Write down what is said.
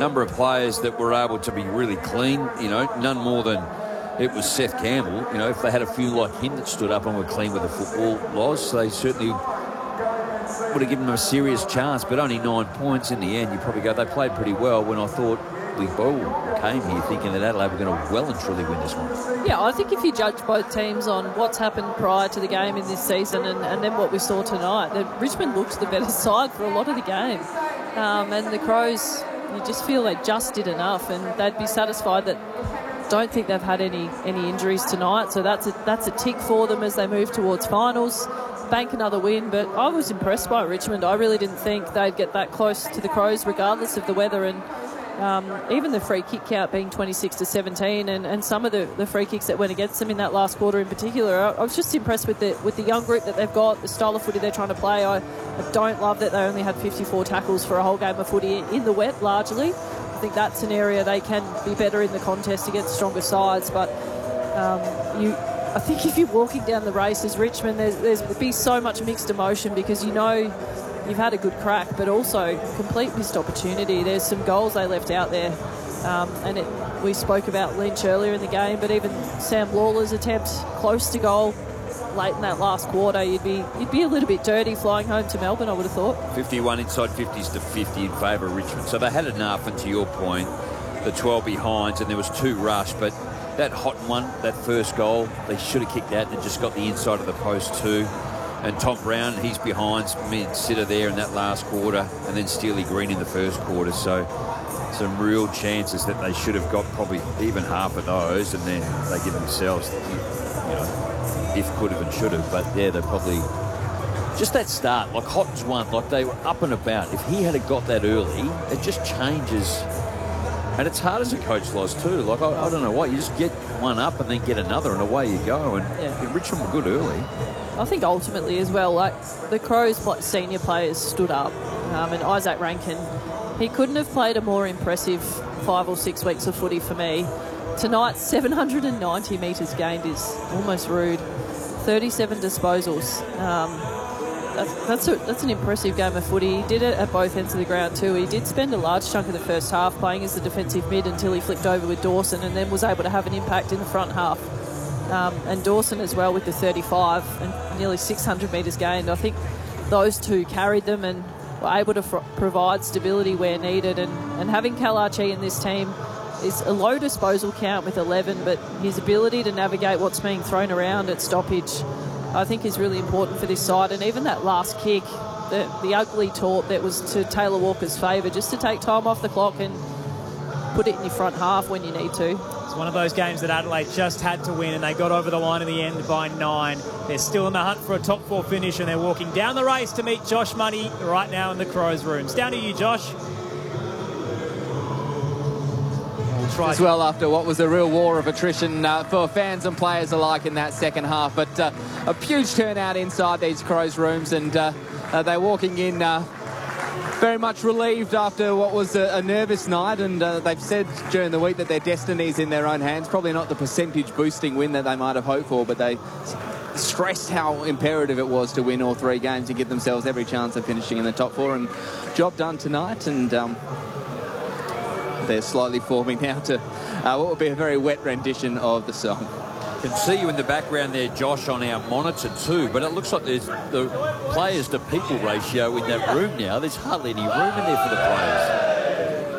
number of players that were able to be really clean, you know, none more than it was Seth Campbell. You know, if they had a few like him that stood up and were clean with the football, Loz, they certainly would have given them a serious chance, but only 9 points in the end. You probably go, they played pretty well, when I thought we all came here thinking that Adelaide were going to well and truly win this one. Yeah, I think if you judge both teams on what's happened prior to the game in this season and then what we saw tonight, that Richmond looked the better side for a lot of the game. And the Crows, you just feel they just did enough, and they'd be satisfied that don't think they've had any injuries tonight. So that's a tick for them as they move towards finals. Bank another win, but I was impressed by Richmond. I really didn't think they'd get that close to the Crows regardless of the weather, and even the free kick count being 26-17 and some of the free kicks that went against them in that last quarter in particular. I was just impressed with the young group that they've got, the style of footy they're trying to play. I don't love that they only had 54 tackles for a whole game of footy in the wet largely. I think that's an area they can be better in the contest against stronger sides, but I think if you're walking down the race as Richmond, there's be so much mixed emotion, because you know you've had a good crack, but also complete missed opportunity. There's some goals they left out there, and we spoke about Lynch earlier in the game, but even Sam Lawler's attempt close to goal late in that last quarter, you'd be a little bit dirty flying home to Melbourne, I would have thought. 51 inside 50s to 50 in favour of Richmond. So they had enough, and to your point, the 12 behinds, and there was 2 rush, but that hot one, that first goal, they should have kicked out and just got the inside of the post too. And Tom Brown, he's behind mid-sitter there in that last quarter, and then Steely Green in the first quarter. So some real chances that they should have got probably even half of those, and then they give themselves, you know, if could have and should have. But yeah, they probably just that start, like Hotton's one, like they were up and about. If he had got that early, it just changes. And it's hard as a coach, Loz, too. Like, I don't know what. You just get one up and then get another, and away you go. And Richmond were good early. I think ultimately as well, like the Crows senior players stood up. And Isaac Rankin, he couldn't have played a more impressive 5 or 6 weeks of footy for me. Tonight, 790 metres gained is almost rude. 37 disposals. That's an impressive game of footy. He did it at both ends of the ground too. He did spend a large chunk of the first half playing as the defensive mid until he flicked over with Dawson, and then was able to have an impact in the front half. And Dawson as well with the 35 and nearly 600 metres gained. I think those two carried them and were able to provide stability where needed. And having Cal Archie in this team is a low disposal count with 11, but his ability to navigate what's being thrown around at stoppage, I think, is really important for this side. And even that last kick, the ugly taunt that was to Taylor Walker's favour, just to take time off the clock and put it in your front half when you need to. It's one of those games that Adelaide just had to win, and they got over the line in the end by 9. They're still in the hunt for a top 4 finish, and they're walking down the race to meet Josh Money right now in the Crows rooms. Down to you, Josh. As well, after what was a real war of attrition for fans and players alike in that second half. But a huge turnout inside these Crows rooms, and they're walking in very much relieved after what was a nervous night, and they've said during the week that their destiny's in their own hands. Probably not the percentage boosting win that they might have hoped for, but they stressed how imperative it was to win all 3 games to give themselves every chance of finishing in the top 4, and job done tonight. And they're slightly forming now to what will be a very wet rendition of the song. Can see you in the background there, Josh, on our monitor too, but it looks like there's the players to people ratio in that room now. There's hardly any room in there for the players.